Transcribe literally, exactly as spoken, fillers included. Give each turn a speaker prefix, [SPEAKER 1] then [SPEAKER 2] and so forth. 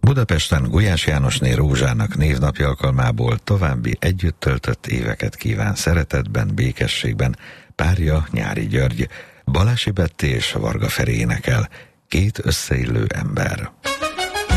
[SPEAKER 1] Budapesten Gulyás Jánosné Rózsának névnapja alkalmából további együtt töltött éveket kíván szeretetben, békességben párja Nyári György, Balási Betti és Varga Feri énekel, Két összeillő ember.